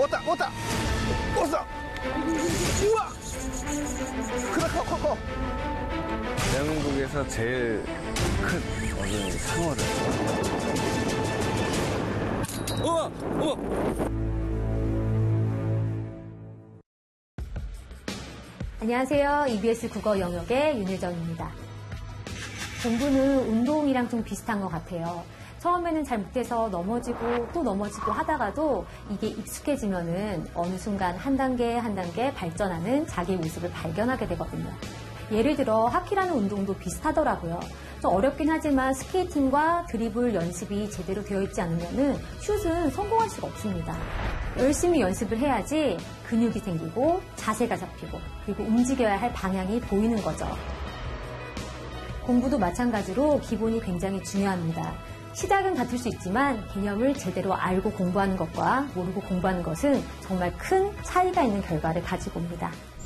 먹었다. 먹었어. 우와. 크다, 커. 대한민국에서 제일 큰 어른이 상어를. 우와. 안녕하세요. EBS 국어 영역의 윤혜정입니다. 공부는 운동이랑 좀 비슷한 것 같아요. 처음에는 잘 못해서 넘어지고 또 넘어지고 하다가도 이게 익숙해지면은 어느 순간 한 단계 한 단계 발전하는 자기의 모습을 발견하게 되거든요. 예를 들어 하키라는 운동도 비슷하더라고요. 좀 어렵긴 하지만 스케이팅과 드리블 연습이 제대로 되어 있지 않으면은 슛은 성공할 수가 없습니다. 열심히 연습을 해야지 근육이 생기고 자세가 잡히고 그리고 움직여야 할 방향이 보이는 거죠. 공부도 마찬가지로 기본이 굉장히 중요합니다. 시작은 같을 수 있지만 개념을 제대로 알고 공부하는 것과 모르고 공부하는 것은 정말 큰 차이가 있는 결과를 가지고 옵니다.